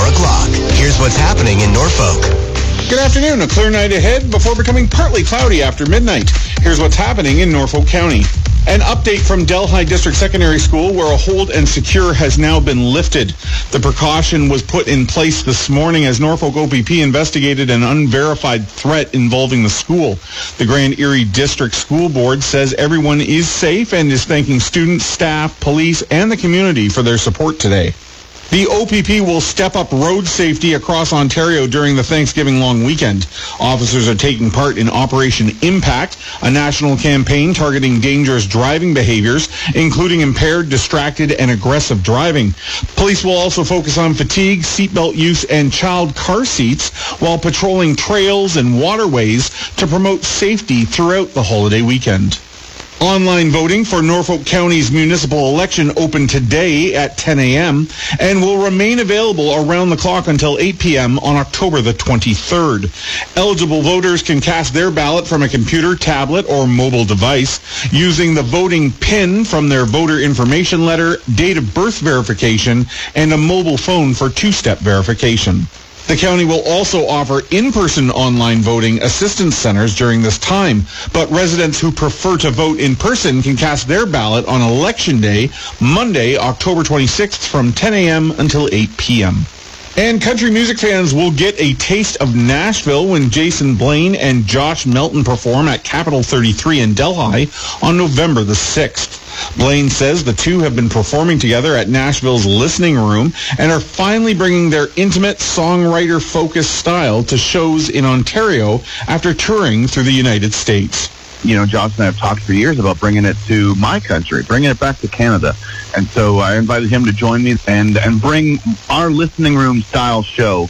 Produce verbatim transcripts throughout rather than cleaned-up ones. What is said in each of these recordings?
four o'clock. Here's what's happening in Norfolk. Good afternoon. A clear night ahead before becoming partly cloudy after midnight. Here's what's happening in Norfolk County. An update from Delhi District Secondary School, where a hold and secure has now been lifted. The precaution was put in place this morning as Norfolk O P P investigated an unverified threat involving the school. The Grand Erie District School Board says everyone is safe and is thanking students, staff, police, and the community for their support today. The O P P will step up road safety across Ontario during the Thanksgiving long weekend. Officers are taking part in Operation Impact, a national campaign targeting dangerous driving behaviors, including impaired, distracted, and aggressive driving. Police will also focus on fatigue, seatbelt use, and child car seats while patrolling trails and waterways to promote safety throughout the holiday weekend. Online voting for Norfolk County's municipal election opened today at ten a.m. and will remain available around the clock until eight p.m. on October the twenty-third. Eligible voters can cast their ballot from a computer, tablet, or mobile device using the voting PIN from their voter information letter, date of birth verification, and a mobile phone for two-step verification. The county will also offer in-person online voting assistance centers during this time, but residents who prefer to vote in person can cast their ballot on Election Day, Monday, October twenty-sixth, from ten a.m. until eight p.m. And country music fans will get a taste of Nashville when Jason Blaine and Josh Melton perform at Capitol thirty-three in Delhi on November the sixth. Blaine says the two have been performing together at Nashville's Listening Room and are finally bringing their intimate songwriter-focused style to shows in Ontario after touring through the United States. You know, Josh and I have talked for years about bringing it to my country, bringing it back to Canada. And so I invited him to join me and, and bring our Listening Room style show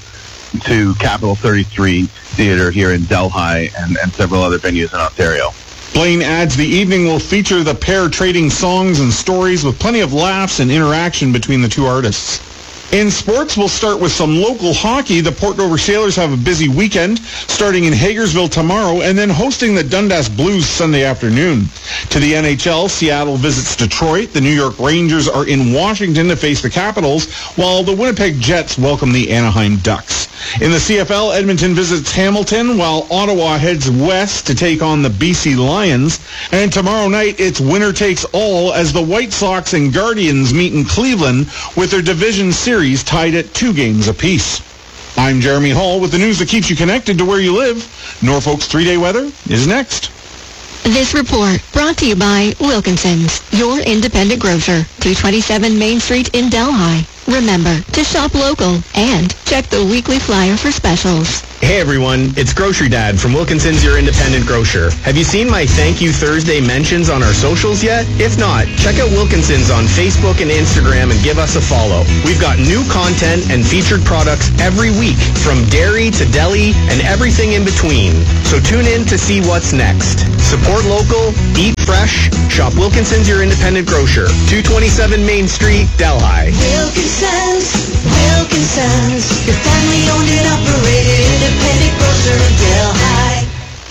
to Capitol thirty-three Theatre here in Delhi and, and several other venues in Ontario. Blaine adds the evening will feature the pair trading songs and stories with plenty of laughs and interaction between the two artists. In sports, we'll start with some local hockey. The Port Dover Sailors have a busy weekend, starting in Hagersville tomorrow and then hosting the Dundas Blues Sunday afternoon. To the N H L, Seattle visits Detroit. The New York Rangers are in Washington to face the Capitals, while the Winnipeg Jets welcome the Anaheim Ducks. In the C F L, Edmonton visits Hamilton, while Ottawa heads west to take on the B C Lions. And tomorrow night, it's winner takes all as the White Sox and Guardians meet in Cleveland with their division series tied at two games apiece. I'm Jeremy Hall with the news that keeps you connected to where you live. Norfolk's three-day weather is next. This report brought to you by Wilkinson's, your independent grocer, two twenty-seven Main Street in Delhi. Remember to shop local and check the weekly flyer for specials. Hey everyone, it's Grocery Dad from Wilkinson's, your independent grocer. Have you seen my Thank You Thursday mentions on our socials yet? If not, check out Wilkinson's on Facebook and Instagram and give us a follow. We've got new content and featured products every week, from dairy to deli and everything in between. So tune in to see what's next. Support local, eat fresh, shop Wilkinson's, your independent grocer, two twenty-seven Main Street, Delhi. Wilkinson's, Wilkinson's, your family-owned and operated independent grocer in Delhi.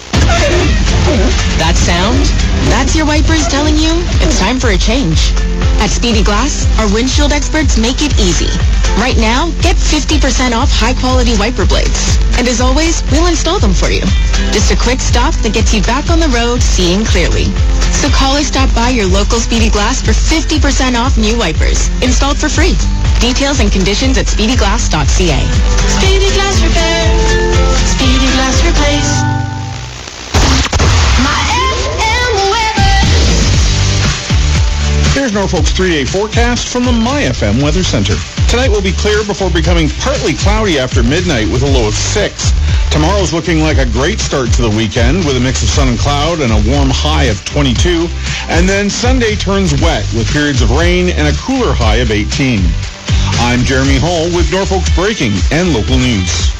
That sound? That's your wipers telling you it's time for a change. At Speedy Glass, our windshield experts make it easy. Right now, get fifty percent off high-quality wiper blades. And as always, we'll install them for you. Just a quick stop that gets you back on the road seeing clearly. So call or stop by your local Speedy Glass for fifty percent off new wipers, installed for free. Details and conditions at speedy glass dot c a. Speedy Glass Repair, Speedy Glass Replace. My F M weather. Here's Norfolk's three-day forecast from the My F M Weather Center. Tonight will be clear before becoming partly cloudy after midnight with a low of six. Tomorrow's looking like a great start to the weekend with a mix of sun and cloud and a warm high of twenty-two. And then Sunday turns wet with periods of rain and a cooler high of eighteen. I'm Jeremy Hall with Norfolk's breaking and local news.